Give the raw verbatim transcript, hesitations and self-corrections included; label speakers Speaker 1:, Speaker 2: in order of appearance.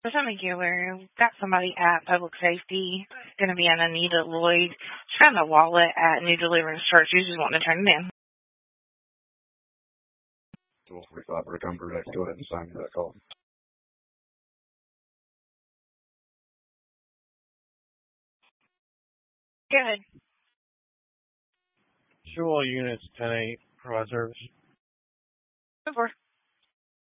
Speaker 1: Just want to make you aware, we've got somebody at Public Safety. It's going to be an Anita Lloyd. She found a wallet at New Deliverance Church. You just want to turn it in.
Speaker 2: one forty-five, Rick Umberdeck. Go ahead and sign me that call.
Speaker 1: Go ahead.
Speaker 3: Show all units ten eight, provide service.
Speaker 1: Go for it.